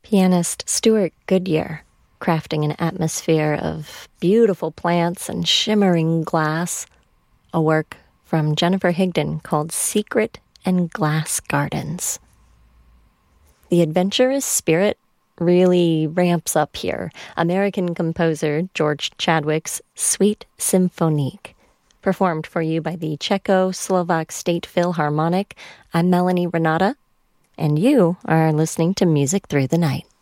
Pianist Stuart Goodyear, crafting an atmosphere of beautiful plants and shimmering glass. A work from Jennifer Higdon called Secret and Glass Gardens. The adventurous spirit really ramps up here. American composer George Chadwick's Suite Symphonique, performed for you by the Czechoslovak State Philharmonic. I'm Melanie Renata, and you are listening to Music Through the Night.